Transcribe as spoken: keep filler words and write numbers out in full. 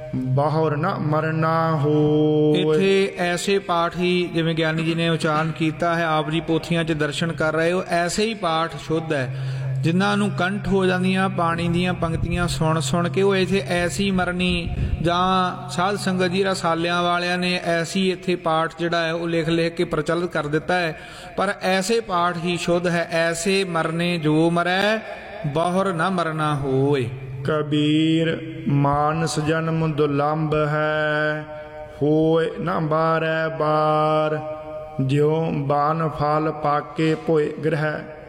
ਬਾਹਰ ਨਾ ਮਰਨਾ ਹੋਏ। ਇੱਥੇ ਐਸੇ ਪਾਠ ਹੀ ਜਿਵੇਂ ਗਿਆਨੀ ਜੀ ਨੇ ਉਚਾਰਨ ਕੀਤਾ ਹੈ, ਆਪ ਜੀ ਪੋਥੀਆਂ 'ਚ ਦਰਸ਼ਨ ਕਰ ਰਹੇ ਹੋ, ਐਸੇ ਹੀ ਪਾਠ ਸ਼ੁੱਧ ਹੈ ਜਿਨ੍ਹਾਂ ਨੂੰ ਕੰਠ ਹੋ ਜਾਂਦੀਆਂ ਬਾਣੀ ਦੀਆਂ ਪੰਕਤੀਆਂ ਸੁਣ ਸੁਣ ਕੇ। ਉਹ ਇੱਥੇ ਐਸੀ ਮਰਨੀ ਜਾਂ ਸਾਧ ਸੰਗਤ ਜੀ ਰਸਾਲਿਆਂ ਵਾਲਿਆਂ ਨੇ ਐਸੀ ਇੱਥੇ ਪਾਠ ਜਿਹੜਾ ਹੈ ਉਹ ਲਿਖ ਲਿਖ ਕੇ ਪ੍ਰਚਲਿਤ ਕਰ ਦਿੱਤਾ ਹੈ, ਪਰ ਐਸੇ ਪਾਠ ਹੀ ਸ਼ੁੱਧ ਹੈ। ਐਸੇ ਮਰਨੇ ਜੋ ਮਰੈ ਬਾਹਰ ਨਾ ਮਰਨਾ ਹੋਏ। ਕਬੀਰ ਮਾਨਸ ਜਨਮ ਦੁਲੰਭ ਹੈ, ਹੋਏ ਨਾ ਬਾਰੈ ਬਾਰ। ਜਿਉ ਬਾਨ ਫਲ ਪਾਕੇ ਭੋਏ ਗ੍ਰਹਿ।